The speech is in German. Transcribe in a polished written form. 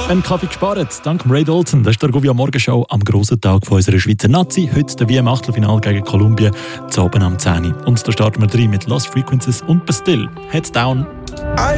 Ein Kaffee gespart, dank Ray Dalton. Das ist der Argovia Morgenshow am grossen Tag von unserer Schweizer Nazi. Heute der WM Achtelfinale gegen Kolumbien, zu Abend am 10 Uhr. Und da starten wir rein mit Lost Frequencies und Bastille. Heads down.